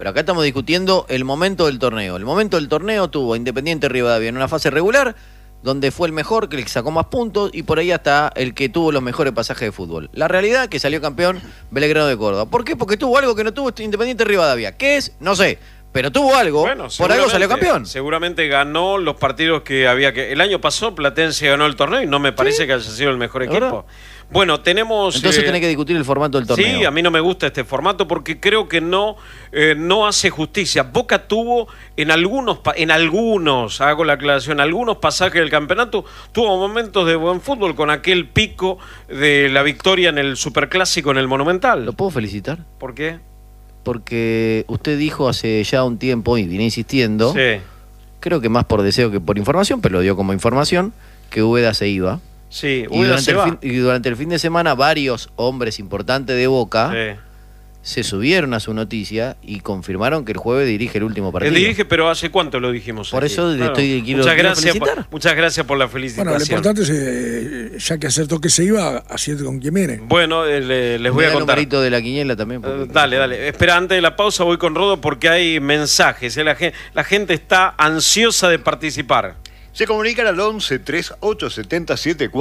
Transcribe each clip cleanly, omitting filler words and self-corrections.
pero acá estamos discutiendo el momento del torneo. El momento del torneo tuvo Independiente Rivadavia en una fase regular, donde fue el mejor, que le sacó más puntos, y por ahí hasta el que tuvo los mejores pasajes de fútbol. La realidad es que salió campeón Belgrano de Córdoba. ¿Por qué? Porque tuvo algo que no tuvo Independiente Rivadavia. ¿Qué es? No sé. Pero tuvo algo, bueno, por algo salió campeón. Seguramente ganó los partidos que había que... El año pasado Platense ganó el torneo y no me parece que haya sido el mejor equipo. ¿Verdad? Bueno, tenemos... Entonces tenés que discutir el formato del torneo. Sí, a mí no me gusta este formato porque creo que no hace justicia. Boca tuvo en algunos, hago la aclaración, algunos pasajes del campeonato, tuvo momentos de buen fútbol con aquel pico de la victoria en el Superclásico en el Monumental. ¿Lo puedo felicitar? ¿Por qué? Porque usted dijo hace ya un tiempo, y viene insistiendo, Sí. creo que más por deseo que por información, pero lo dio como información, que Úbeda se iba. Sí, Y durante el fin de semana varios hombres importantes de Boca se subieron a su noticia y confirmaron que el jueves dirige el último partido. Él dirige, pero ¿hace cuánto lo dijimos? Por aquí? eso Claro. quiero felicitar. Muchas gracias por la felicitación. Bueno, lo importante es, ya que acertó que se iba, acierte con quien viene. Bueno, les voy a contar. El numerito de la quiniela también. Dale. Espera, antes de la pausa voy con Rodo porque hay mensajes. La gente está ansiosa de participar. Se comunican al 11 3870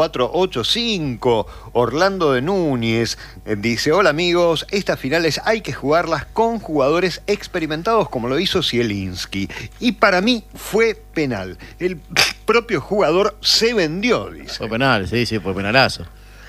7485. Orlando de Núñez dice: hola amigos, estas finales hay que jugarlas con jugadores experimentados como lo hizo Zielinski. Y para mí fue penal. El propio jugador se vendió, dice. Fue penal, sí, fue penalazo.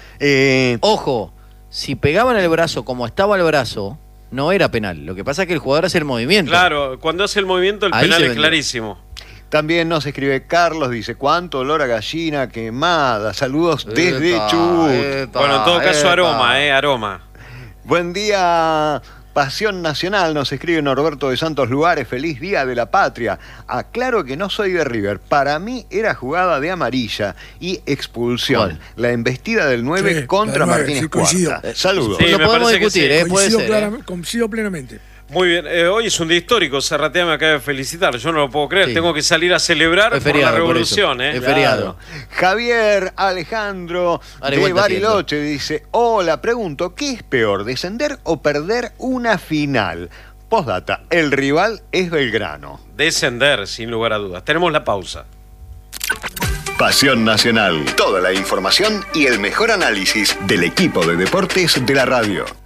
Ojo, si pegaban el brazo como estaba el brazo, no era penal. Lo que pasa es que el jugador hace el movimiento. Claro, cuando hace el movimiento el penal es clarísimo. También nos escribe Carlos, dice: cuánto olor a gallina quemada. Saludos desde Chubut. Bueno, en todo caso aroma. Buen día, Pasión Nacional, nos escribe Norberto de Santos Lugares. Feliz Día de la Patria. Aclaro que no soy de River. Para mí era jugada de amarilla y expulsión. ¿Cuál? La embestida del 9 contra Martínez Cuarta. Saludos. Sí, lo me podemos parece que discutir, sí. puede ser. Coincido plenamente. Muy bien, hoy es un día histórico, Serratea me acaba de felicitar, yo no lo puedo creer, Sí. tengo que salir a celebrar Es feriado, por la por revolución. eso. Es feriado. Javier Alejandro Dale de vuelta Bariloche dice: hola, pregunto, ¿qué es peor, descender o perder una final? Postdata, el rival es Belgrano. Descender, sin lugar a dudas. Tenemos la pausa. Pasión Nacional, toda la información y el mejor análisis del equipo de deportes de la radio.